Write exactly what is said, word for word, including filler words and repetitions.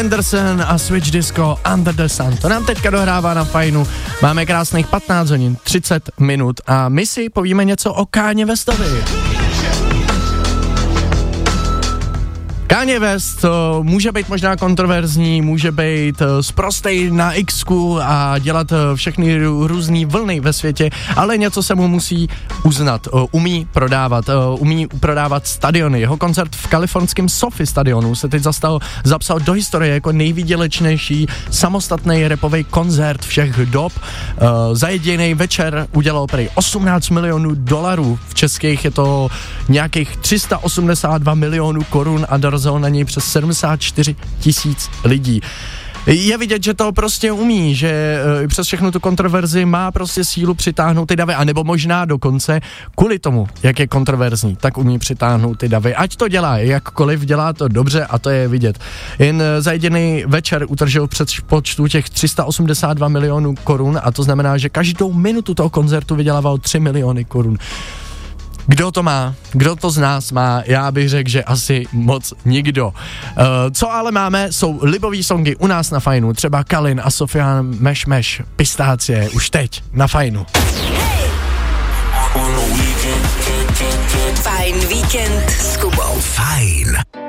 Anderson a Switch Disco Under the Sun. To nám teďka dohrává na Fajnu. Máme krásných patnáct hodin, třicet minut a my si povíme něco o Kanye Westovi. Kanye West to může být možná kontroverzní, může být sprostej na X-ku a dělat všechny různý vlny ve světě, ale něco se mu musí uznat. Umí prodávat, umí prodávat stadiony. Jeho koncert v kalifornském SoFi stadionu se teď zastal, zapsal do historie jako nejvýdělečnější samostatný rapový koncert všech dob. Za jediný večer udělal prý osmnáct milionů dolarů. V českých je to nějakých tři sta osmdesát dva milionů korun a dorazil na něj přes sedmdesát čtyři tisíc lidí. Je vidět, že to prostě umí, že e, přes všechnu tu kontroverzi má prostě sílu přitáhnout ty davy, anebo možná dokonce kvůli tomu, jak je kontroverzní, tak umí přitáhnout ty davy. Ať to dělá jakkoliv, dělá to dobře a to je vidět. Jen za jediný večer utržil před počtu těch tři sta osmdesát dva milionů korun a to znamená, že každou minutu toho koncertu vydělával tři miliony korun. Kdo to má? Kdo to z nás má? Já bych řekl, že asi moc nikdo. Uh, co ale máme, jsou libový songy u nás na Fajnu. Třeba Kalin a Sofian Meš Meš, Pistácie, už teď na Fajnu. Fajn víkend s Kubou. Fajn.